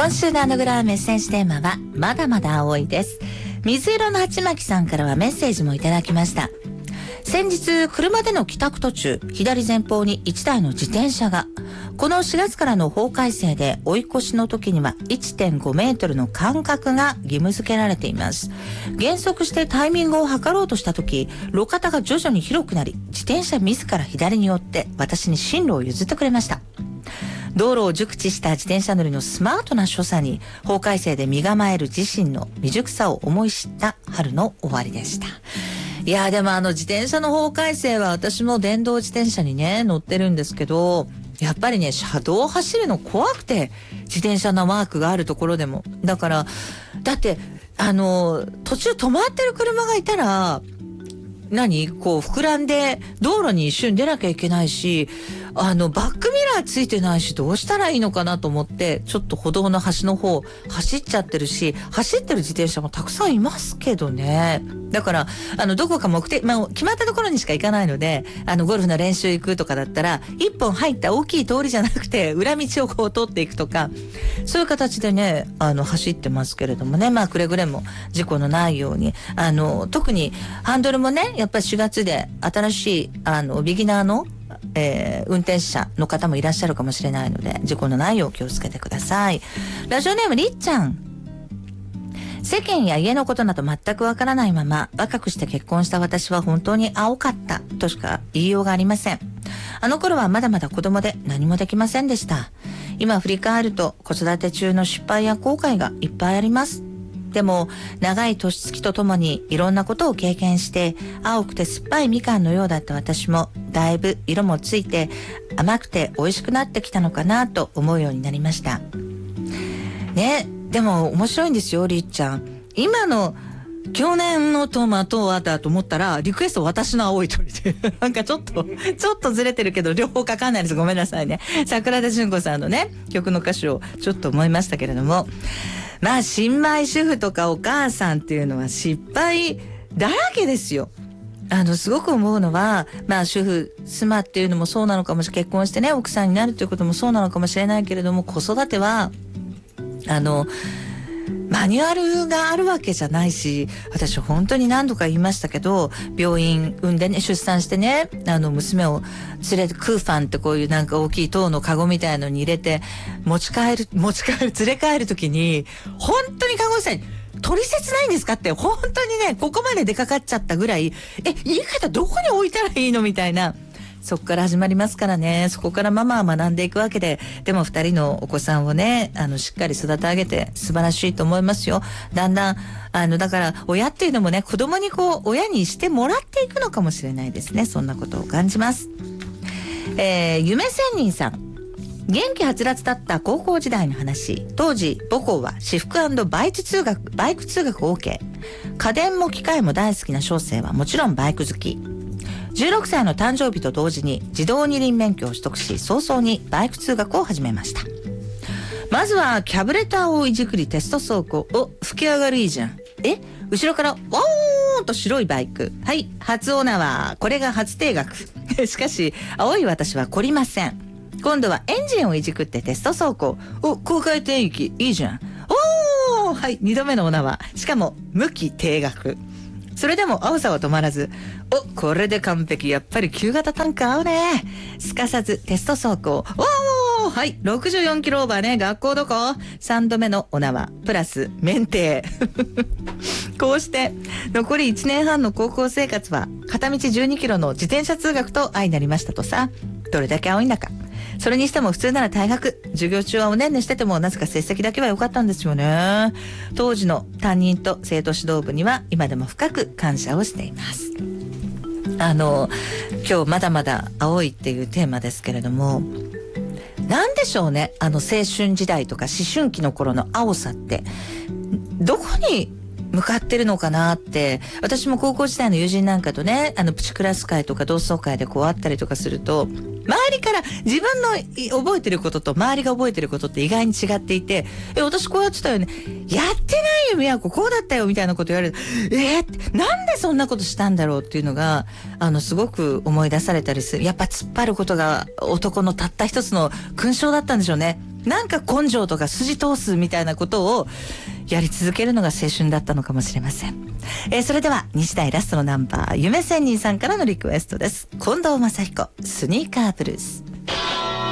今週のグラメッセージテーマはまだまだ青いです。水色の鉢巻さんからはメッセージもいただきました。先日車での帰宅途中、左前方に1台の自転車が、この4月からの法改正で追い越しの時には 1.5 メートルの間隔が義務付けられています。減速してタイミングを測ろうとした時、路肩が徐々に広くなり、自転車自ら左に寄って私に進路を譲ってくれました。道路を熟知した自転車乗りのスマートな所作に、法改正で身構える自身の未熟さを思い知った春の終わりでした。いやでも自転車の法改正は私も電動自転車にね乗ってるんですけど、やっぱりね車道を走るの怖くて、自転車のマークがあるところでも。だって途中止まってる車がいたらこう膨らんで道路に一瞬出なきゃいけないし、バックミラーついてないし、どうしたらいいのかなと思って、ちょっと歩道の端の方走っちゃってるし、走ってる自転車もたくさんいますけどね。だからどこか決まったところにしか行かないので、ゴルフの練習行くとかだったら一本入った大きい通りじゃなくて裏道をこう通っていくとか、そういう形でね走ってますけれどもね、くれぐれも事故のないように、特にハンドルもねやっぱり4月で新しいビギナーの運転者の方もいらっしゃるかもしれないので、事故のないよう気をつけてください。ラジオネームりっちゃん。世間や家のことなど全くわからないまま若くして結婚した私は本当に青かったとしか言いようがありません。あの頃はまだまだ子供で何もできませんでした。今振り返ると子育て中の失敗や後悔がいっぱいあります。でも長い年月とともにいろんなことを経験して、青くて酸っぱいみかんのようだった私もだいぶ色もついて甘くて美味しくなってきたのかなと思うようになりましたね。でも面白いんですよりっちゃん。今の去年のトマトはだと思ったらリクエスト私の青い鳥でなんかちょっとずれてるけど両方かかんないです。ごめんなさいね。桜田淳子さんのね曲の歌詞をちょっと思いましたけれども、新米主婦とかお母さんっていうのは失敗だらけですよ。すごく思うのは、主婦、妻っていうのもそうなのかもしれない。結婚してね、奥さんになるということもそうなのかもしれないけれども、子育ては、マニュアルがあるわけじゃないし、私本当に何度か言いましたけど、病院産んでね、出産してね、娘を連れて、クーファンってこういう大きい塔のカゴみたいのに入れて、連れ帰るときに、本当に看護師さんに、取説ないんですかって、本当にね、ここまで出かかっちゃったぐらい、言い方どこに置いたらいいのみたいな。そこから始まりますからね。そこからママは学んでいくわけで、でも2人のお子さんをね、しっかり育て上げて素晴らしいと思いますよ。だんだん、だから親っていうのもね、子供に親にしてもらっていくのかもしれないですね。そんなことを感じます。夢仙人さん。元気はつらつだった高校時代の話。当時母校は私服&バイク通学 OK。家電も機械も大好きな小生はもちろんバイク好き。16歳の誕生日と同時に自動二輪免許を取得し、早々にバイク通学を始めました。まずはキャブレターをいじくりテスト走行。吹き上がるいいじゃん。後ろからワーンと白いバイク。はい、初オナはこれが初定額。しかし青い私は懲りません。今度はエンジンをいじくってテスト走行。高回転域いいじゃん。はい、2度目のオナはしかも無期定額。それでも青さは止まらず、これで完璧。やっぱり旧型タンク合うね。すかさずテスト走行。はい、64キロオーバーね。学校どこ ?3 度目のお縄プラス免停。こうして残り1年半の高校生活は片道12キロの自転車通学と相なりましたとさ。どれだけ青いんだか。それにしても普通なら退学。授業中はおねんねしててもなぜか成績だけは良かったんですよね。当時の担任と生徒指導部には今でも深く感謝をしています。今日まだまだ青いっていうテーマですけれども、なんでしょうね、青春時代とか思春期の頃の青さってどこに向かってるのかなって。私も高校時代の友人なんかとね、プチクラス会とか同窓会で会ったりとかすると、周りから自分の覚えてることと周りが覚えてることって意外に違っていて、私こうやってたよね。やってないよ、宮子。こうだったよ、みたいなこと言われる。なんでそんなことしたんだろうっていうのが、すごく思い出されたりする。やっぱ突っ張ることが男のたった一つの勲章だったんでしょうね。 なんか根性とか筋通すみたいなことをやり続けるのが青春だったのかもしれません。それでは日大ラストのナンバー、夢仙人さんからのリクエストです。近藤真彦、スニーカーブルース。